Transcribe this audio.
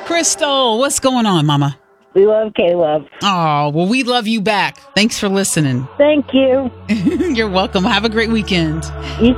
Crystal, what's going on, Mama? We love K-Love. Oh, well, we love you back. Thanks for listening. Thank you. You're welcome. Have a great weekend. You